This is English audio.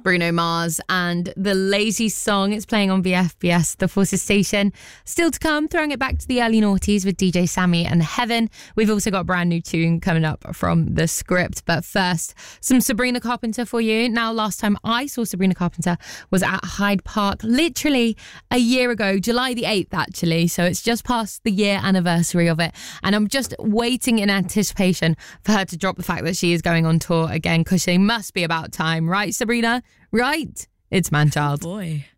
Bruno Mars and The Lazy Song. It's playing on VFBS, the Forces station. Still to come, throwing it back to the early noughties with DJ Sammy and Heaven. We've also got a brand new tune coming up from The Script. But first, some Sabrina Carpenter for you. Now, last time I saw Sabrina Carpenter was at Hyde Park, literally a year ago, July the 8th, actually. So it's just past the year anniversary of it. And I'm just waiting in anticipation for her to drop the fact that she is going on tour again, because she must be about time. Right, Sabrina? Right? It's Manchild. Oh boy.